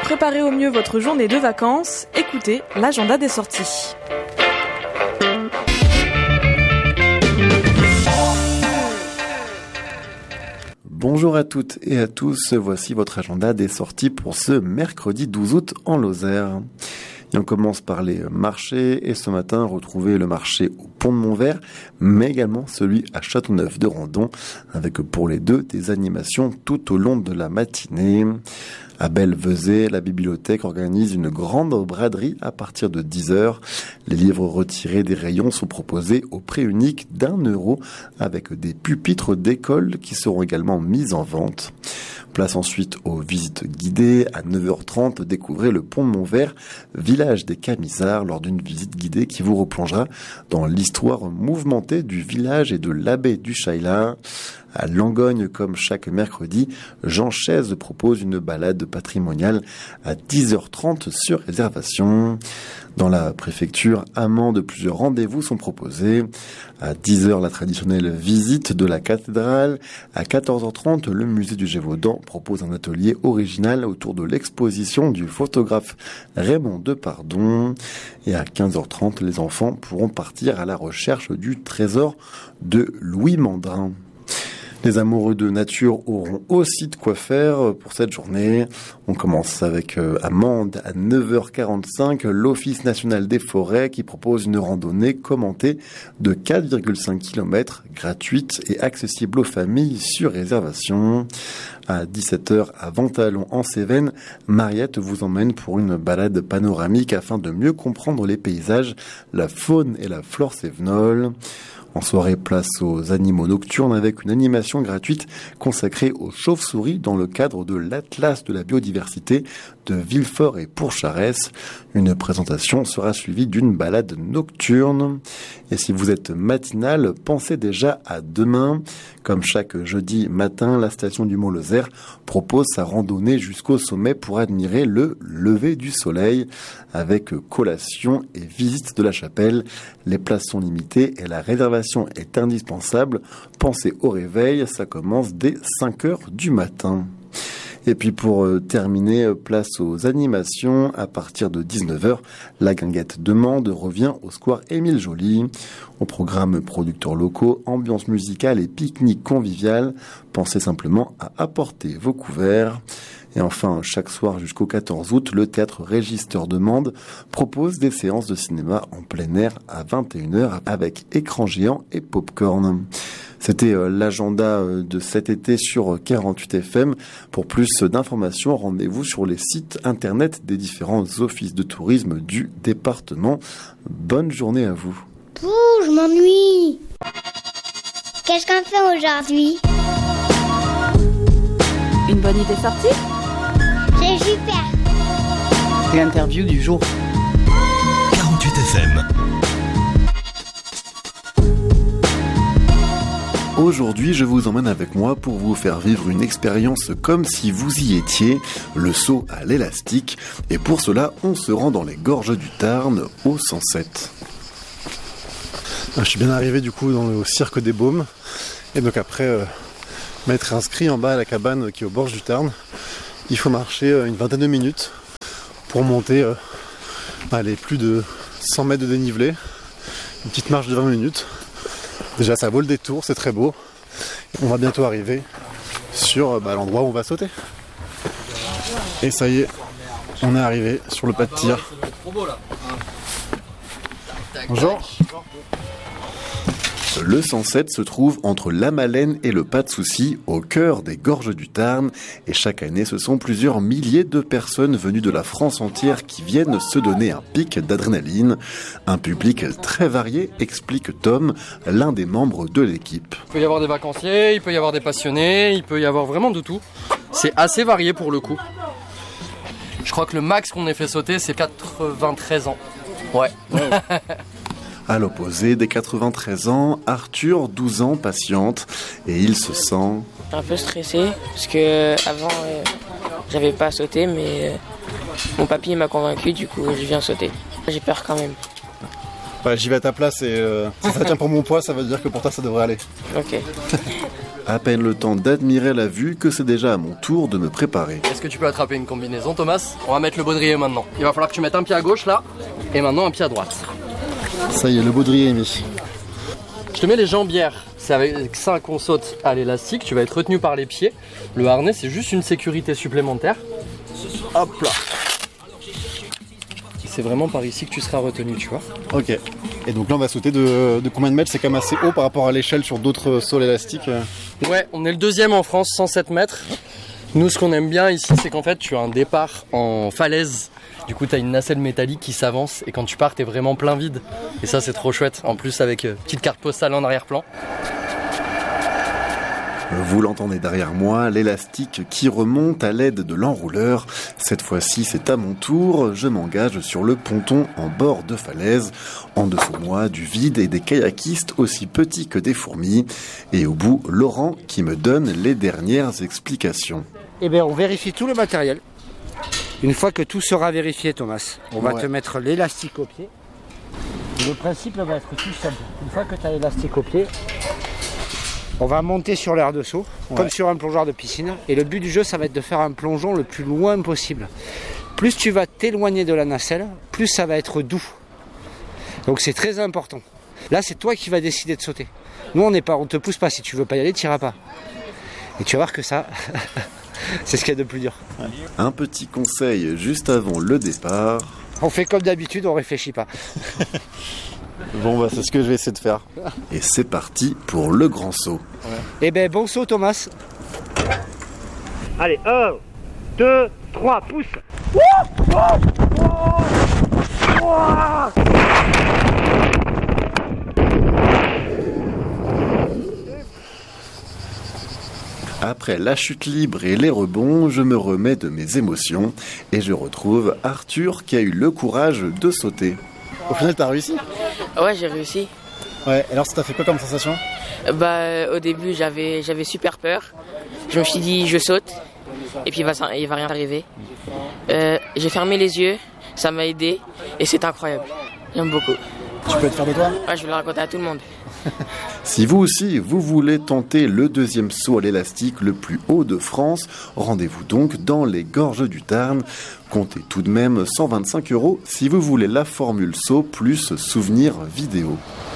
préparer au mieux votre journée de vacances, écoutez l'agenda des sorties. Bonjour à toutes et à tous, voici votre agenda des sorties pour ce mercredi 12 août en Lozère. Et on commence par les marchés et ce matin, retrouvez le marché au Pont de Montvert, mais également celui à Châteauneuf-de-Randon, avec pour les deux des animations tout au long de la matinée. À Belvezet, la bibliothèque organise une grande braderie à partir de 10h. Les livres retirés des rayons sont proposés au prix unique d'€1 avec des pupitres d'école qui seront également mis en vente. Place ensuite aux visites guidées. À 9h30, découvrez le Pont de Montvert, village des Camisards, lors d'une visite guidée qui vous replongera dans l'histoire mouvementée du village et de l'abbaye du Chaillard. À Langogne, comme chaque mercredi, Jean Chaise propose une balade patrimoniale à 10h30 sur réservation. Dans la préfecture Amande, plusieurs rendez-vous sont proposés. À 10h, la traditionnelle visite de la cathédrale. À 14h30, le musée du Gévaudan propose un atelier original autour de l'exposition du photographe Raymond Depardon. Et à 15h30, les enfants pourront partir à la recherche du trésor de Louis Mandrin. Les amoureux de nature auront aussi de quoi faire pour cette journée. On commence avec Amande à 9h45, l'Office national des forêts qui propose une randonnée commentée de 4,5 km, gratuite et accessible aux familles sur réservation. À 17h à Ventalon en Cévennes, Mariette vous emmène pour une balade panoramique afin de mieux comprendre les paysages, la faune et la flore cévenoles. En soirée, place aux animaux nocturnes avec une animation gratuite consacrée aux chauves-souris dans le cadre de l'Atlas de la biodiversité de Villefort et Pourcharès. Une présentation sera suivie d'une balade nocturne. Et si vous êtes matinal, pensez déjà à demain. Comme chaque jeudi matin, la station du Mont-Lozère propose sa randonnée jusqu'au sommet pour admirer le lever du soleil avec collation et visite de la chapelle. Les places sont limitées et la réservation est indispensable. Pensez au réveil, ça commence dès 5h du matin. Et puis pour terminer, place aux animations. À partir de 19h, la guinguette de Mende revient au square Émile Joly. Au programme producteurs locaux, ambiance musicale et pique-nique convivial. Pensez simplement à apporter vos couverts. Et enfin, chaque soir jusqu'au 14 août, le théâtre Régisseur de Mende propose des séances de cinéma en plein air à 21h avec écran géant et pop-corn. C'était l'agenda de cet été sur 48 FM. Pour plus d'informations, rendez-vous sur les sites internet des différents offices de tourisme du département. Bonne journée à vous. Pouh, je m'ennuie. Qu'est-ce qu'on fait aujourd'hui? Une bonne idée sortie? C'est super. L'interview du jour. 48 FM. Aujourd'hui, je vous emmène avec moi pour vous faire vivre une expérience comme si vous y étiez, le saut à l'élastique. Et pour cela, on se rend dans les gorges du Tarn, au 107. Je suis bien arrivé du coup au cirque des Baumes. Et donc après m'être inscrit en bas à la cabane qui est au bord du Tarn, il faut marcher une vingtaine de minutes pour monter plus de 100 mètres de dénivelé. Une petite marche de 20 minutes. Déjà ça vaut le détour, c'est très beau. On va bientôt arriver sur l'endroit où on va sauter. Et ça y est, on est arrivé sur le pas de tir. Bonjour. Le 107 se trouve entre la Malène et le Pas de Souci, au cœur des gorges du Tarn. Et chaque année, ce sont plusieurs milliers de personnes venues de la France entière qui viennent se donner un pic d'adrénaline. Un public très varié, explique Tom, l'un des membres de l'équipe. Il peut y avoir des vacanciers, il peut y avoir des passionnés, il peut y avoir vraiment de tout. C'est assez varié pour le coup. Je crois que le max qu'on ait fait sauter, c'est 93 ans. Ouais. À l'opposé, des 93 ans, Arthur, 12 ans, patiente, et il se sent... Un peu stressé, parce que avant j'avais pas sauté, mais mon papy m'a convaincu, du coup je viens sauter. J'ai peur quand même. J'y vais à ta place et si ça tient pour mon poids, ça veut dire que pour toi ça devrait aller. Ok. À peine le temps d'admirer la vue que c'est déjà à mon tour de me préparer. Est-ce que tu peux attraper une combinaison, Thomas? On va mettre le baudrier maintenant. Il va falloir que tu mettes un pied à gauche là, et maintenant un pied à droite. Ça y est, le baudrier est mis. Je te mets les jambières. C'est avec ça qu'on saute à l'élastique. Tu vas être retenu par les pieds. Le harnais, c'est juste une sécurité supplémentaire. Hop là. C'est vraiment par ici que tu seras retenu, tu vois. Ok. Et donc là, on va sauter de combien de mètres? C'est quand même assez haut par rapport à l'échelle sur d'autres sauts élastiques. Ouais, on est le deuxième en France, 107 mètres. Nous, ce qu'on aime bien ici, c'est qu'en fait, tu as un départ en falaise. Du coup, tu as une nacelle métallique qui s'avance. Et quand tu pars, tu es vraiment plein vide. Et ça, c'est trop chouette. En plus, avec petite carte postale en arrière-plan. Vous l'entendez derrière moi, l'élastique qui remonte à l'aide de l'enrouleur. Cette fois-ci, c'est à mon tour. Je m'engage sur le ponton en bord de falaise. En dessous de moi, du vide et des kayakistes aussi petits que des fourmis. Et au bout, Laurent qui me donne les dernières explications. Eh bien, on vérifie tout le matériel. Une fois que tout sera vérifié, Thomas, on va te mettre l'élastique au pied. Le principe va être tout simple. Une fois que tu as l'élastique au pied, on va monter sur l'aire de saut, comme sur un plongeoir de piscine. Et le but du jeu, ça va être de faire un plongeon le plus loin possible. Plus tu vas t'éloigner de la nacelle, plus ça va être doux. Donc c'est très important. Là, c'est toi qui vas décider de sauter. Nous, on te pousse pas. Si tu veux pas y aller, tu n'iras pas. Et tu vas voir que ça, c'est ce qu'il y a de plus dur. Un petit conseil juste avant le départ. On fait comme d'habitude, on réfléchit pas. Bon, bah, c'est ce que je vais essayer de faire. Et c'est parti pour le grand saut. Eh ben, bon saut, Thomas. Allez, 1, 2, 3, pousse. Après la chute libre et les rebonds, je me remets de mes émotions et je retrouve Arthur qui a eu le courage de sauter. Au final, t'as réussi? Ouais, j'ai réussi. Ouais, alors ça t'a fait quoi comme sensation? Au début, j'avais super peur. Je me suis dit, je saute, et puis il va rien arriver. J'ai fermé les yeux, ça m'a aidé, et c'est incroyable. J'aime beaucoup. Tu peux être fier de toi? Ouais, je vais le raconter à tout le monde. Si vous aussi, vous voulez tenter le deuxième saut à l'élastique le plus haut de France, rendez-vous donc dans les Gorges du Tarn. Comptez tout de même 125 € si vous voulez la formule saut plus souvenir vidéo.